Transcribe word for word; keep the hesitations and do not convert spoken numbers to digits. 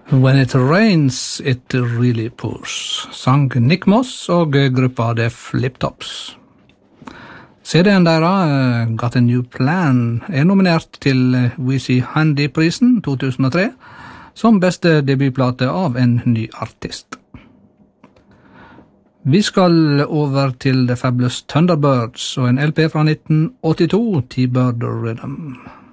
When It Rains, It Really Pours, sang Nick Moss og gruppa The Flip-Tops. C D-en deres, Got a New Plan, er nominert til Weezy Handy-prisen to tusen og tre, som beste debutplate av en ny artist. Vi skal over til The Fabulous Thunderbirds og en L P fra nitten åttito, T-Bird Rhythm.